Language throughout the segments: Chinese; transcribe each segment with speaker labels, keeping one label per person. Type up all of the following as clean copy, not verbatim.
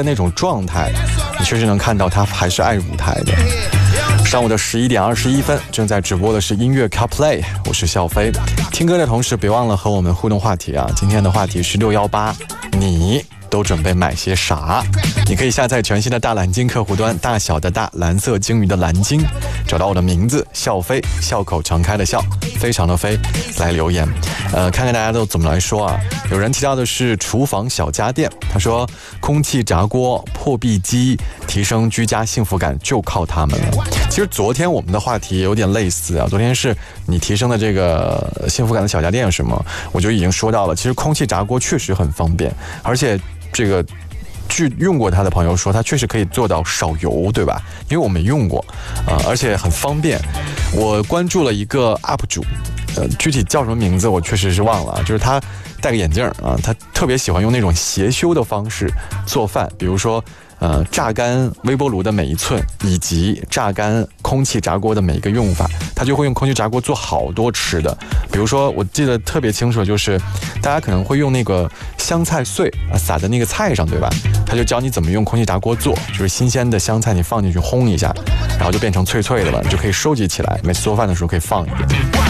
Speaker 1: 的那种状态，你确实能看到他还是爱舞台的。上午的11点21分，正在直播的是音乐 CarPlay， 我是笑飞。听歌的同时，别忘了和我们互动话题啊！今天的话题是618，你都准备买些啥？你可以下载全新的大蓝鲸客户端，大小的大，蓝色鲸鱼的蓝鲸，找到我的名字笑飞，笑口常开的笑，非常的飞，来留言。看看大家都怎么来说啊？有人提到的是厨房小家电，他说空气炸锅、破壁机，提升居家幸福感就靠它们了。其实昨天我们的话题有点类似啊，昨天是你提升的这个幸福感的小家电有什么，我就已经说到了。其实空气炸锅确实很方便，而且这个据用过它的朋友说，它确实可以做到少油，对吧？因为我没用过而且很方便。我关注了一个 UP 主，具体叫什么名字我确实是忘了，就是他戴个眼镜啊，他特别喜欢用那种斜修的方式做饭，比如说榨干微波炉的每一寸，以及榨干空气炸锅的每一个用法，他就会用空气炸锅做好多吃的。比如说我记得特别清楚，就是大家可能会用那个香菜碎撒在那个菜上，对吧？他就教你怎么用空气炸锅做，就是新鲜的香菜你放进去烘一下，然后就变成脆脆的了，你就可以收集起来，每次做饭的时候可以放一点。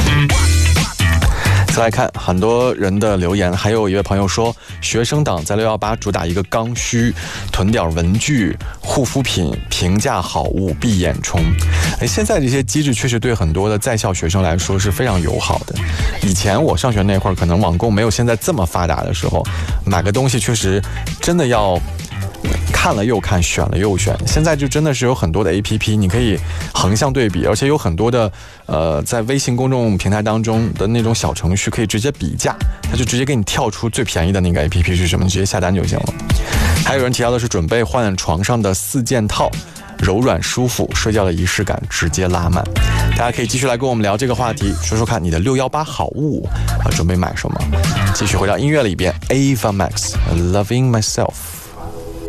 Speaker 1: 再来看很多人的留言，还有一位朋友说，学生党在618主打一个刚需，囤点文具、护肤品、平价好物必眼冲。现在这些机制确实对很多的在校学生来说是非常友好的。以前我上学那会儿，可能网购没有现在这么发达的时候，买个东西确实真的要看了又看，选了又选。现在就真的是有很多的 APP， 你可以横向对比，而且有很多的在微信公众平台当中的那种小程序可以直接比价，它就直接给你跳出最便宜的那个 APP 是什么，你直接下单就行了。还有人提到的是准备换床上的4件套，柔软舒服，睡觉的仪式感直接拉满。大家可以继续来跟我们聊这个话题，说说看你的618好物准备买什么。继续回到音乐里边 ，Ava Max Loving Myself。